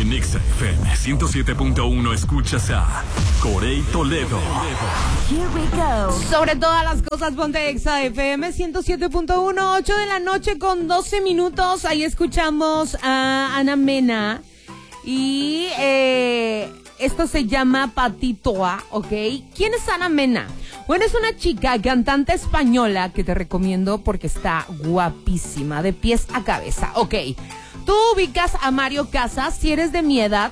En Exa FM 107.1 escuchas a Corey Toledo. Here we go. Sobre todas las cosas, ponte Exa FM 107.1, 8 de la noche con 12 minutos. Ahí escuchamos a Ana Mena. Y esto se llama Patitoa, ¿ok? ¿Quién es Ana Mena? Bueno, es una chica cantante española que te recomiendo porque está guapísima, de pies a cabeza. Ok, tú ubicas a Mario Casas si eres de mi edad.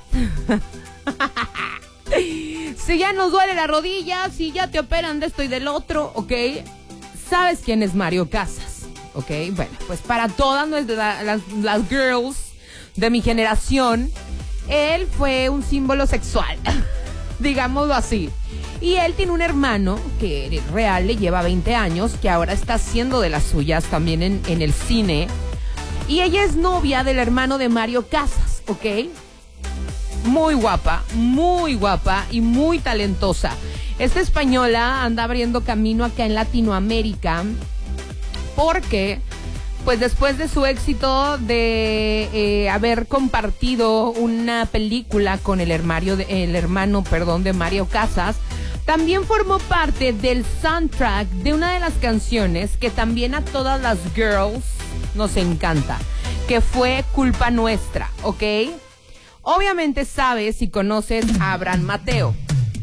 Si ya nos duele la rodilla, si ya te operan de esto y del otro, ok. ¿Sabes quién es Mario Casas? Ok, bueno, pues para todas las girls de mi generación, él fue un símbolo sexual, digámoslo así. Y él tiene un hermano que real le lleva 20 años, que ahora está haciendo de las suyas también en el cine. Y ella es novia del hermano de Mario Casas, ¿ok? Muy guapa y muy talentosa. Esta española anda abriendo camino acá en Latinoamérica porque, pues después de su éxito de haber compartido una película con el hermano de Mario Casas, también formó parte del soundtrack de una de las canciones que también a todas las girls nos encanta, que fue Culpa Nuestra, ¿ok? Obviamente sabes y conoces a Abraham Mateo,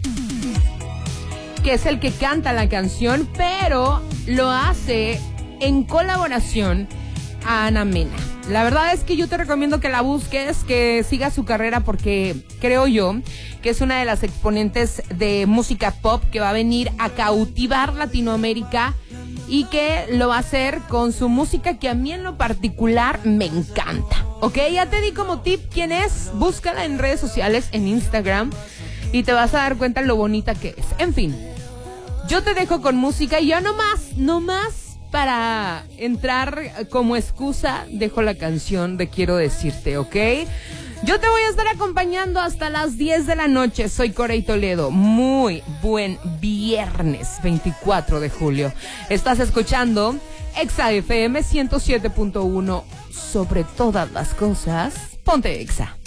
que es el que canta la canción, pero lo hace en colaboración a Ana Mena. La verdad es que yo te recomiendo que la busques, que sigas su carrera, porque creo yo que es una de las exponentes de música pop que va a venir a cautivar Latinoamérica y que lo va a hacer con su música que a mí en lo particular me encanta. Ok, ya te di como tip quién es, búscala en redes sociales, en Instagram, y te vas a dar cuenta lo bonita que es. En fin, yo te dejo con música y yo nomás para entrar como excusa, dejo la canción de Quiero Decirte, ¿ok? Yo te voy a estar acompañando hasta las 10 de la noche. Soy Corey Toledo. Muy buen viernes 24 de julio. Estás escuchando Exa FM 107.1. Sobre todas las cosas, ponte Exa.